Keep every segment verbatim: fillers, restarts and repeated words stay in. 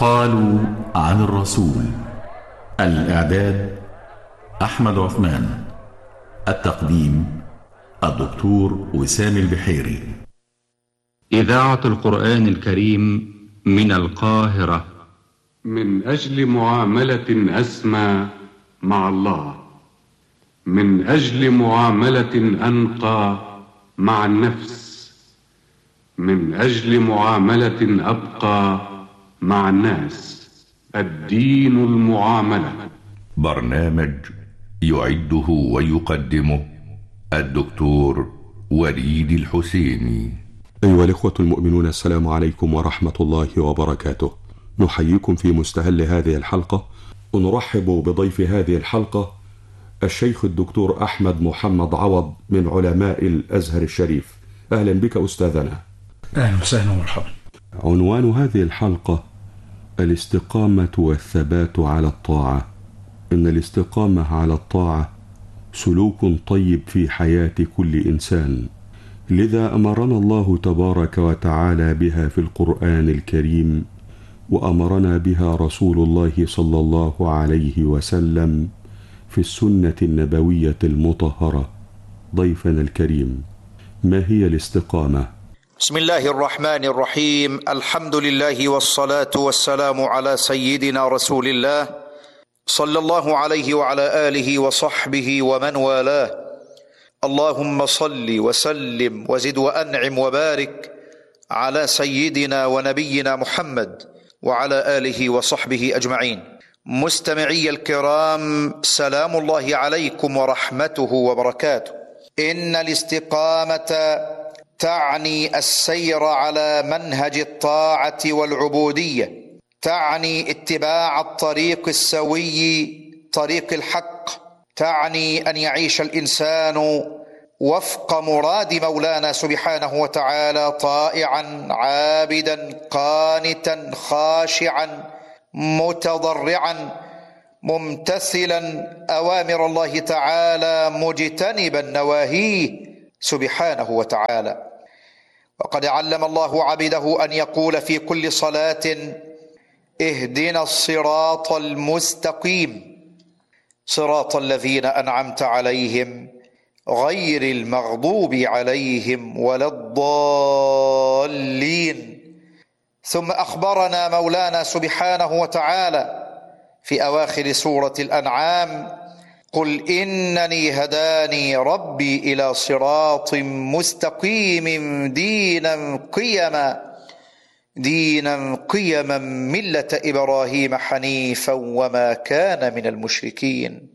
قالوا عن الرسول. الإعداد أحمد عثمان. التقديم الدكتور وسام البحيري. إذاعة القرآن الكريم من القاهرة. من أجل معاملة أسمى مع الله، من أجل معاملة أنقى مع النفس، من أجل معاملة أبقى مع الناس. الدين المعاملة. برنامج يعده ويقدمه الدكتور وليد الحسيني. أيها الإخوة المؤمنون، السلام عليكم ورحمة الله وبركاته. نحييكم في مستهل هذه الحلقة، ونرحب بضيف هذه الحلقة الشيخ الدكتور أحمد محمد عوض من علماء الأزهر الشريف. أهلا بك أستاذنا. أهلا وسهلا ومرحبا. عنوان هذه الحلقة الاستقامة والثبات على الطاعة. إن الاستقامة على الطاعة سلوك طيب في حياة كل إنسان، لذا أمرنا الله تبارك وتعالى بها في القرآن الكريم، وأمرنا بها رسول الله صلى الله عليه وسلم في السنة النبوية المطهرة. ضيفنا الكريم، ما هي الاستقامة؟ بسم الله الرحمن الرحيم. الحمد لله والصلاة والسلام على سيدنا رسول الله صلى الله عليه وعلى آله وصحبه ومن والاه. اللهم صل وسلم وزد وأنعم وبارك على سيدنا ونبينا محمد وعلى آله وصحبه أجمعين. مستمعي الكرام، سلام الله عليكم ورحمته وبركاته. إن الاستقامة تعني السير على منهج الطاعة والعبودية، تعني اتباع الطريق السوي، طريق الحق، تعني أن يعيش الإنسان وفق مراد مولانا سبحانه وتعالى، طائعا عابدا قانتا خاشعا متضرعا ممتثلا أوامر الله تعالى مجتنبا نواهيه سبحانه وتعالى. وقد علم الله عبده أن يقول في كل صلاة: اهدنا الصراط المستقيم صراط الذين أنعمت عليهم غير المغضوب عليهم ولا الضالين. ثم أخبرنا مولانا سبحانه وتعالى في أواخر سورة الأنعام: قل إنني هداني ربي إلى صراط مستقيم دينا قيما دينا قيما ملة إبراهيم حنيفا وما كان من المشركين.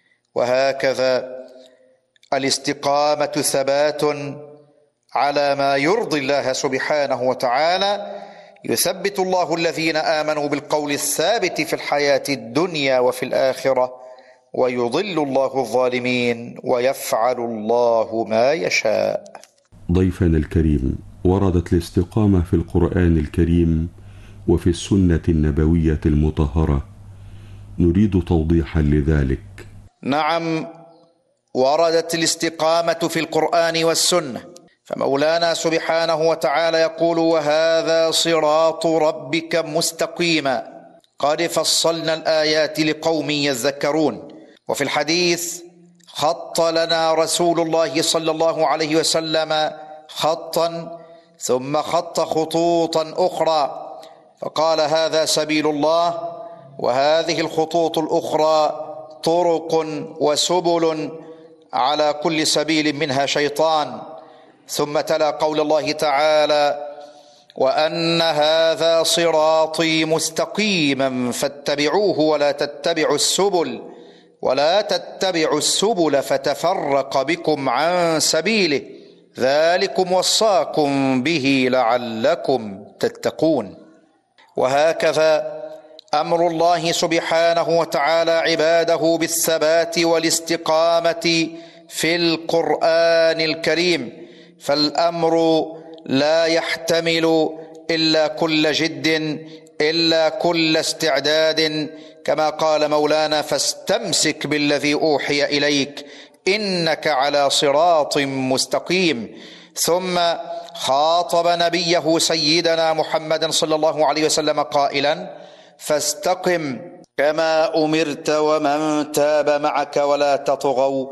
وهكذا الاستقامة ثبات على ما يرضي الله سبحانه وتعالى. يثبت الله الذين آمنوا بالقول الثابت في الحياة الدنيا وفي الآخرة، ويضل الله الظالمين، ويفعل الله ما يشاء. ضيفنا الكريم، وردت الاستقامة في القرآن الكريم وفي السنة النبوية المطهرة، نريد توضيحا لذلك. نعم، وردت الاستقامة في القرآن والسنة، فمولانا سبحانه وتعالى يقول: وهذا صراط ربك مستقيما قد فصلنا الآيات لقوم يذكرون. وفي الحديث: خط لنا رسول الله صلى الله عليه وسلم خطا ثم خط خطوطا أخرى، فقال: هذا سبيل الله، وهذه الخطوط الأخرى طرق وسبل، على كل سبيل منها شيطان. ثم تلا قول الله تعالى: وأن هذا صراطي مستقيما فاتبعوه ولا تتبعوا السبل ولا تتبعوا السبل فتفرق بكم عن سبيله ذلكم وصاكم به لعلكم تتقون. وهكذا أمر الله سبحانه وتعالى عباده بالثبات والاستقامة في القرآن الكريم، فالأمر لا يحتمل إلا كل جد، إلا كل استعداد، كما قال مولانا: فاستمسك بالذي أوحي إليك إنك على صراط مستقيم. ثم خاطب نبيه سيدنا محمدا صلى الله عليه وسلم قائلا: فاستقم كما أمرت ومن تاب معك ولا تطغوا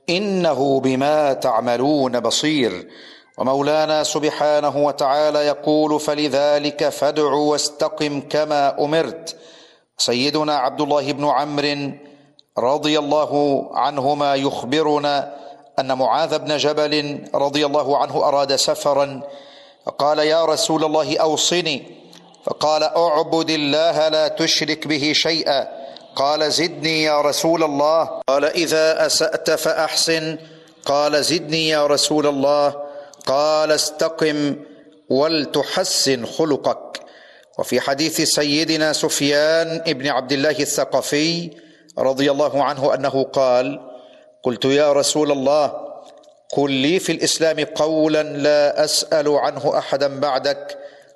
إنه بما تعملون بصير. ومولانا سبحانه وتعالى يقول فلذلك فادع واستقم كما أمرت. سيدنا عبد الله بن عمرو رضي الله عنهما يخبرنا أن معاذ بن جبل رضي الله عنه أراد سفرا فقال يا رسول الله أوصني، فقال اعبد الله لا تشرك به شيئا. قال زدني يا رسول الله. قال إذا أسأت فأحسن. قال زدني يا رسول الله. قال استقم ولتحسن خلقك. وفي حديث سيدنا سفيان بن عبد الله الثقفي رضي الله عنه أنه قال قلت يا رسول الله قل لي في الإسلام قولا لا أسأل عنه أحدا بعدك.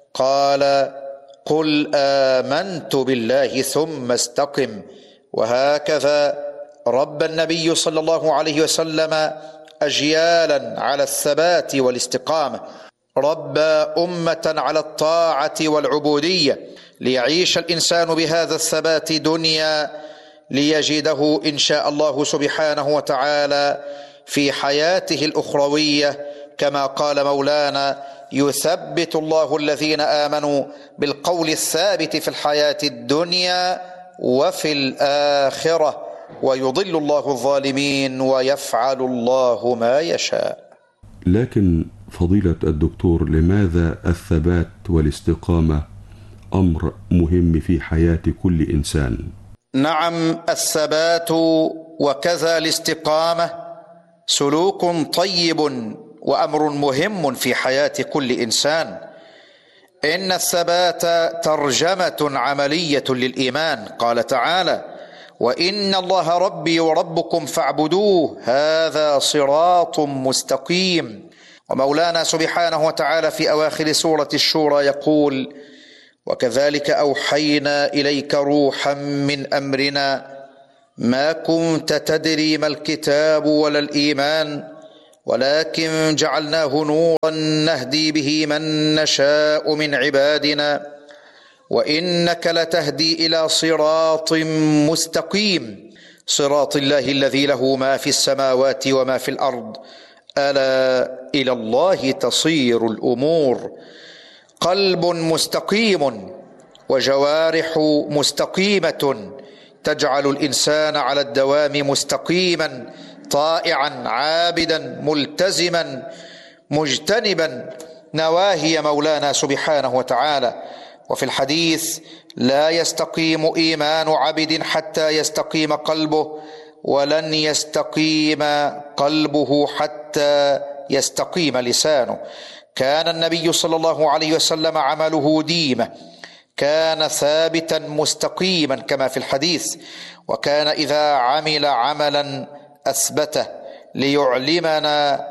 قال قل آمنت بالله ثم استقم. وهكذا ربى النبي صلى الله عليه وسلم أجيالا على الثبات والاستقامة، ربى أمة على الطاعة والعبودية ليعيش الإنسان بهذا الثبات دنيا ليجده إن شاء الله سبحانه وتعالى في حياته الأخروية كما قال مولانا يثبت الله الذين آمنوا بالقول الثابت في الحياة الدنيا وفي الآخرة ويضل الله الظالمين ويفعل الله ما يشاء. لكن فضيلة الدكتور، لماذا الثبات والاستقامة أمر مهم في حياة كل إنسان؟ نعم، الثبات وكذا الاستقامة سلوك طيب وأمر مهم في حياة كل إنسان. إن الثبات ترجمة عملية للإيمان. قال تعالى وإن الله ربي وربكم فاعبدوه هذا صراط مستقيم. ومولانا سبحانه وتعالى في أواخر سورة الشورى يقول وكذلك أوحينا إليك روحا من أمرنا ما كنت تدري ما الكتاب ولا الإيمان ولكن جعلناه نورا نهدي به من نشاء من عبادنا وإنك لتهدي إلى صراط مستقيم صراط الله الذي له ما في السماوات وما في الأرض ألا إلى الله تصير الأمور. قلب مستقيم وجوارح مستقيمة تجعل الإنسان على الدوام مستقيما طائعا عابدا ملتزما مجتنبا نواهي مولانا سبحانه وتعالى. وفي الحديث لا يستقيم إيمان عبد حتى يستقيم قلبه ولن يستقيم قلبه حتى يستقيم لسانه. كان النبي صلى الله عليه وسلم عمله ديمة، كان ثابتا مستقيما كما في الحديث، وكان إذا عمل عملا أثبته ليعلمنا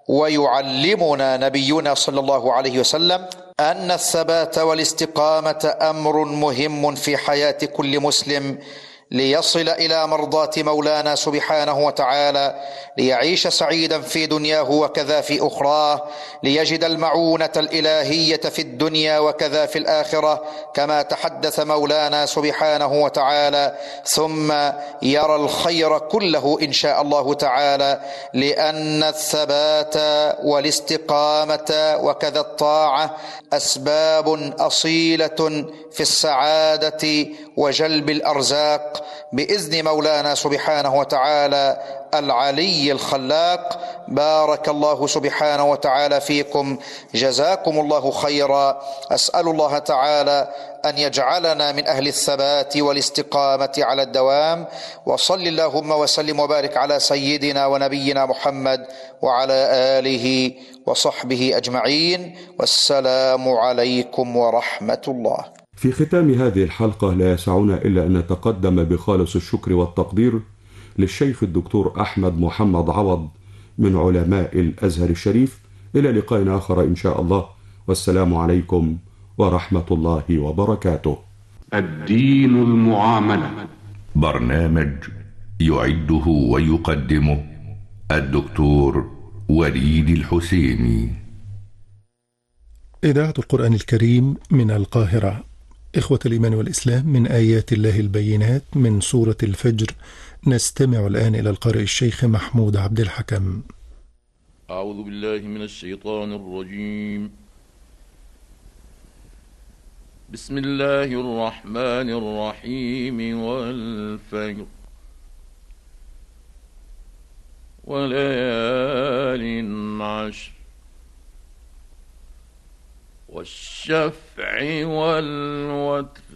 ويعلمنا نبينا صلى الله عليه وسلم أن الثبات والاستقامة أمر مهم في حياة كل مسلم ليصل إلى مرضاة مولانا سبحانه وتعالى، ليعيش سعيدا في دنياه وكذا في أخراه، ليجد المعونة الإلهية في الدنيا وكذا في الآخرة كما تحدث مولانا سبحانه وتعالى، ثم يرى الخير كله إن شاء الله تعالى، لأن الثبات والاستقامة وكذا الطاعة أسباب أصيلة في السعادة وجلب الأرزاق بإذن مولانا سبحانه وتعالى العلي الخلاق. بارك الله سبحانه وتعالى فيكم، جزاكم الله خيرا. أسأل الله تعالى أن يجعلنا من أهل الثبات والاستقامة على الدوام. وصل اللهم وسلم وبارك على سيدنا ونبينا محمد وعلى آله وصحبه أجمعين، والسلام عليكم ورحمة الله. في ختام هذه الحلقة لا يسعنا إلا أن نتقدم بخالص الشكر والتقدير للشيخ الدكتور أحمد محمد عوض من علماء الأزهر الشريف. إلى لقاء آخر إن شاء الله، والسلام عليكم ورحمة الله وبركاته. الدين المعاملة، برنامج يعده ويقدمه الدكتور وليد الحسيني. إذاعة القرآن الكريم من القاهرة. إخوة الإيمان والإسلام، من آيات الله البينات من سورة الفجر، نستمع الآن إلى القارئ الشيخ محمود عبد الحكم. أعوذ بالله من الشيطان الرجيم. بسم الله الرحمن الرحيم. والفجر وليال عشر والشفع والوتر